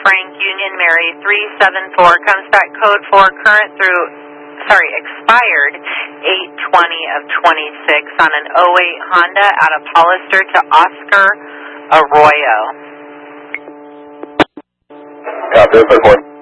Frank Union Mary 374 comes back code 4 current through, expired 8/20 of 26 on an '08 Honda out of Hollister to Oscar Arroyo. Copy, 4.